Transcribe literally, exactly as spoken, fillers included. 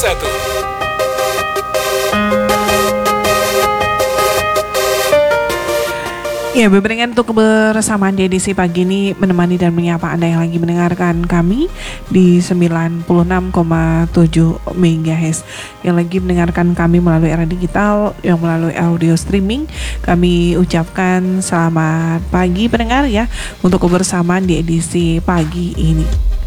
satu. Ya, berikan untuk kebersamaan di edisi pagi ini menemani dan menyapa Anda yang lagi mendengarkan kami di sembilan puluh enam koma tujuh megahertz, yang lagi mendengarkan kami melalui era digital, yang melalui audio streaming. Kami ucapkan selamat pagi pendengar ya, untuk kebersamaan di edisi pagi ini.